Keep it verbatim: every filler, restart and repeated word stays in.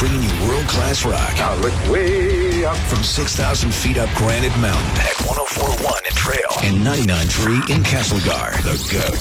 bringing you world-class rock. Now look way up. From six thousand feet up Granite Mountain at one oh four point one in Trail and ninety-nine point three in Castlegar. The GOAT,